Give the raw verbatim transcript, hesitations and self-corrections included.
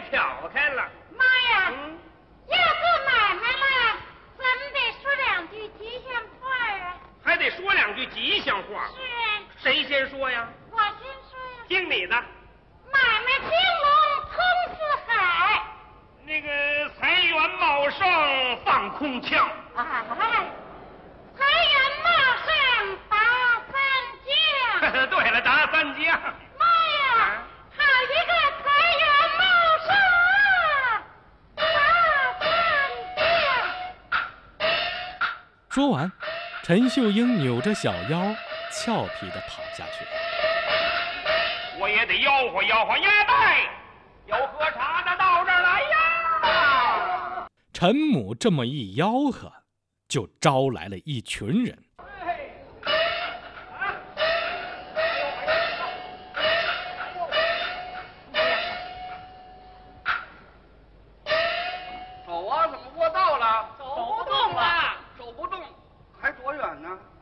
挑开了。 妈呀！ 嗯， 要做买卖了，咱们得说两句吉祥话啊。 还得说两句吉祥话。 是啊。 谁先说呀？ 我先说呀。 听你的。 买卖兴隆通四海。 那个财源茂盛放空枪。 哎，财源茂盛达三江。 对了，达三江。 妈呀，好一个财源茂盛啊！达三江。 说完，陈秀英扭着小腰，俏皮地跑下去。 我也得吆喝吆喝，呀拜，有喝茶的到这儿来呀！ 陈母这么一吆喝，就招来了一群人。 走啊，怎么过道了？ 走不动了， 走不动，还多远呢？